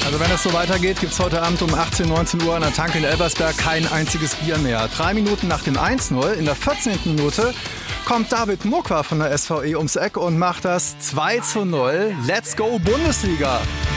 Also wenn es so weitergeht, gibt es heute Abend um 18, 19 Uhr an der Tanke in Elversberg kein einziges Bier mehr. 3 Minuten nach dem 1:0, in der 14. Minute, kommt David Mokwa von der SVE ums Eck und macht das 2:0. Let's go Bundesliga!